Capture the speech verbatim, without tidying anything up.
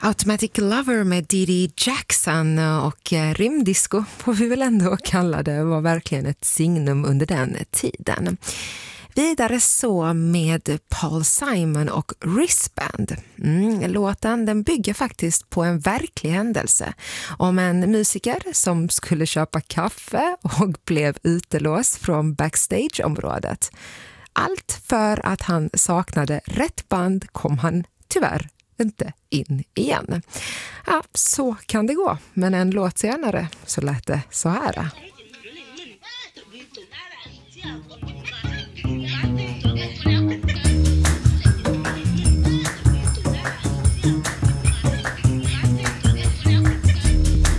Automatic Lover med Dee Dee Jackson och rymddisco får vi väl ändå kalla det, var verkligen ett signum under den tiden. Vidare så med Paul Simon och Wristband. Mm, låten den bygger faktiskt på en verklig händelse om en musiker som skulle köpa kaffe och blev utelåst från backstageområdet. Allt för att han saknade rätt band kom han tyvärr inte in igen. Ja, så kan det gå. Men en låt senare så lät det så här.